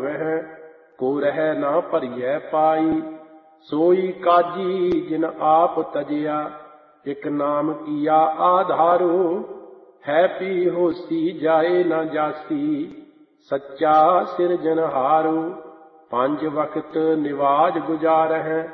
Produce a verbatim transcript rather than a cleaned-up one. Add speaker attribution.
Speaker 1: ਹੋਵਹਿ, ਕੋ ਰਹਿ ਨਾ ਭਰੀਐ ਪਾਈ। ਸੋਈ ਕਾਜੀ ਜਿਨ ਆਪ ਤਜਿਆ, ਇਕ ਨਾਮ ਕੀਆ ਆਧਾਰੂ। ਹੈ ਪੀ ਹੋਸੀ ਜਾਏ ਨਾ ਜਾਸੀ, ਸੱਚਾ ਸਿਰਜਨਹਾਰੂ। ਪੰਜ ਵਕਤ ਨਿਵਾਜ ਗੁਜ਼ਾਰਹਿ,